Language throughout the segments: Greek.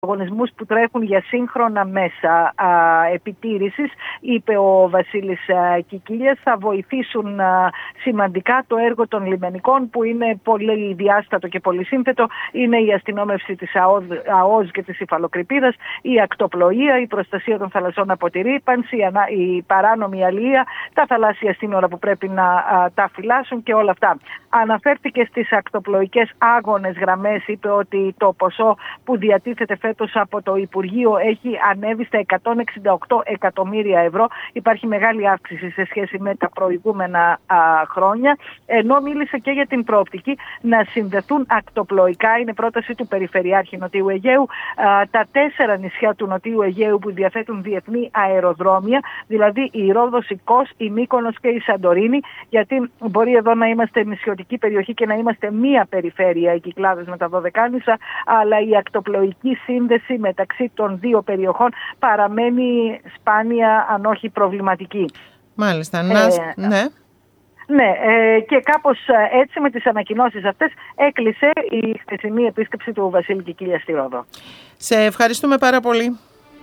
αγωνισμούς που τρέχουν για σύγχρονα μέσα επιτήρησης, είπε ο Βασίλης Κικίλιας, θα βοηθήσουν σημαντικά το έργο των λιμενικών, που είναι πολύ διάστατο και πολύ σύνθετο. Είναι η αστυνόμευση της ΑΟΣ και της υφαλοκρηπίδας, η ακτοπλοεία, η προστασία των θαλασσών από τη ρύπανση, η παράνομη αλεία, τα θαλάσσια σύνορα που πρέπει να τα φυλάσσουν και όλα αυτά. Αναφέρθηκε στις ακτοπλοϊκές άγονες γραμμές, είπε ότι το ποσό που διατίθεται φέτος από το Υπουργείο έχει ανέβει στα 168 εκατομμύρια ευρώ. Υπάρχει μεγάλη αύξηση σε σχέση με τα προηγούμενα χρόνια, ενώ μίλησε και για την προοπτική να συνδεθούν ακτοπλοϊκά, είναι πρόταση του Περιφερειάρχη Νοτιού Αιγαίου, τα 4 νησιά του Νοτιού Αιγαίου που διαθέτουν διεθνή αεροδρόμια, δηλαδή η Ρόδος, η Κos, η Μύκονος και η Σαντορίνη, γιατί μπορεί εδώ να είμαστε νησιωτική περιοχή και να είμαστε μία περιφέρεια, οι Κυκλάδες με τα Δωδεκάνησα, αλλά η ακτοπλοϊκή σύνδεση μεταξύ των δύο περιοχών παραμένει σπάνια, αν όχι προβληματική. Μάλιστα, ναι. Ναι, και κάπως έτσι με τις ανακοινώσεις αυτές έκλεισε η χθεσινή επίσκεψη του Βασίλη Κικίλια στη Ρόδο. Σε ευχαριστούμε πάρα πολύ.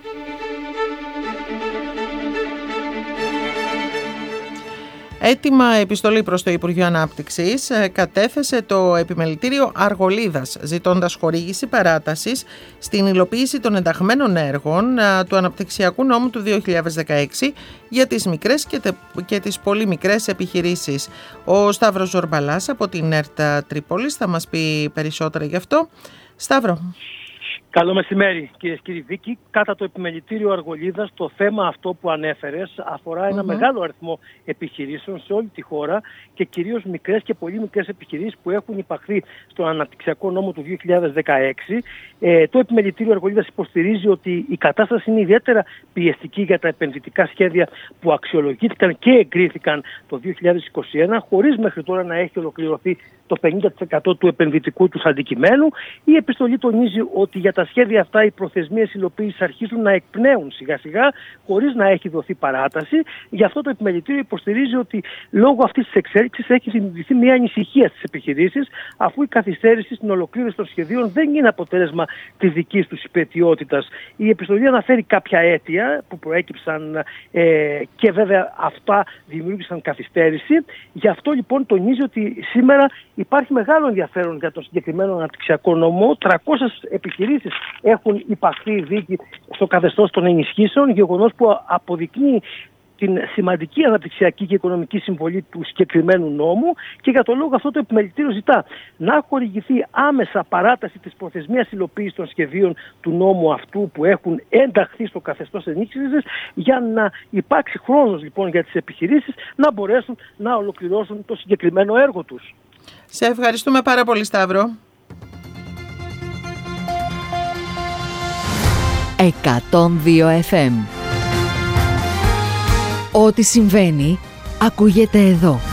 Έτοιμα επιστολή προς το Υπουργείο Ανάπτυξης κατέθεσε το Επιμελητήριο Αργολίδας, ζητώντας χορήγηση παράτασης στην υλοποίηση των ενταγμένων έργων του Αναπτυξιακού Νόμου του 2016 για τις μικρές και τις πολύ μικρές επιχειρήσεις. Ο Σταύρος Ζορμπαλάς από την ΕΡΤ Τρίπολης θα μας πει περισσότερα γι' αυτό. Σταύρο. Καλό μεσημέρι, κυρίες και κύριοι. Βίκη, κατά το Επιμελητήριο Αργολίδας, το θέμα αυτό που ανέφερες αφορά ένα μεγάλο αριθμό επιχειρήσεων σε όλη τη χώρα και κυρίως μικρές και πολύ μικρές επιχειρήσεις που έχουν υπαχθεί στον Αναπτυξιακό Νόμο του 2016. Το Επιμελητήριο Αργολίδας υποστηρίζει ότι η κατάσταση είναι ιδιαίτερα πιεστική για τα επενδυτικά σχέδια που αξιολογήθηκαν και εγκρίθηκαν το 2021, χωρίς μέχρι τώρα να έχει ολοκληρωθεί το 50% του επενδυτικού τους αντικειμένου. Η επιστολή τονίζει ότι για τα σχέδια αυτά οι προθεσμίες υλοποίησης αρχίζουν να εκπνέουν σιγά σιγά, χωρίς να έχει δοθεί παράταση. Γι' αυτό το Επιμελητήριο υποστηρίζει ότι λόγω αυτής της εξέλιξης έχει δημιουργηθεί μια ανησυχία στις επιχειρήσεις, αφού η καθυστέρηση στην ολοκλήρωση των σχεδίων δεν είναι αποτέλεσμα της δικής τους υπαιτιότητας. Η επιστολή αναφέρει κάποια αίτια που προέκυψαν και βέβαια αυτά δημιούργησαν καθυστέρηση. Γι' αυτό λοιπόν τονίζει ότι σήμερα υπάρχει μεγάλο ενδιαφέρον για το συγκεκριμένο αναπτυξιακό νόμο. 300 επιχειρήσεις έχουν υπαχθεί δίκη στο καθεστώς των ενισχύσεων, γεγονός που αποδεικνύει την σημαντική αναπτυξιακή και οικονομική συμβολή του συγκεκριμένου νόμου, και για τον λόγο αυτό το Επιμελητήριο ζητά να χορηγηθεί άμεσα παράταση της προθεσμίας υλοποίησης των σχεδίων του νόμου αυτού που έχουν ενταχθεί στο καθεστώς ενίσχυσης, για να υπάρξει χρόνος λοιπόν για τις επιχειρήσεις να μπορέσουν να ολοκληρώσουν το συγκεκριμένο έργο τους. Σε ευχαριστούμε πάρα πολύ, Σταύρο. 102 FM. Ό,τι συμβαίνει ακούγεται εδώ.